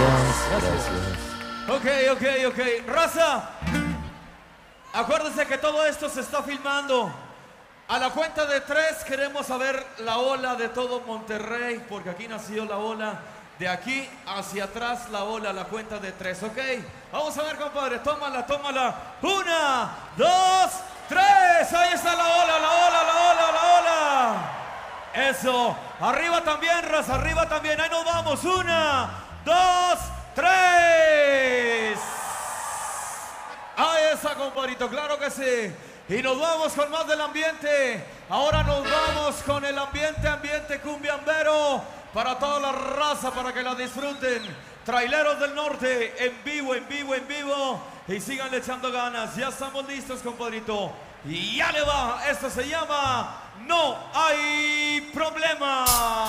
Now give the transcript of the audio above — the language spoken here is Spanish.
Ok. Raza, acuérdense que todo esto se está filmando. A la cuenta de 3 queremos saber la ola de todo Monterrey, porque aquí nació la ola. De aquí hacia atrás la ola, a la cuenta de 3, ¿ok? Vamos a ver, compadre, tómala. 1, 2, 3. Ahí está la ola. Eso. Arriba también, raza, arriba también. Ahí nos vamos. 1, 2, 3. Ahí está, compadrito, claro que sí. Y nos vamos con más del ambiente. Ahora nos vamos con el ambiente cumbiambero para toda la raza, para que la disfruten. Traileros del Norte, en vivo. Y síganle echando ganas. Ya estamos listos, compadrito. Y ya le va. Esto se llama No Hay Problema.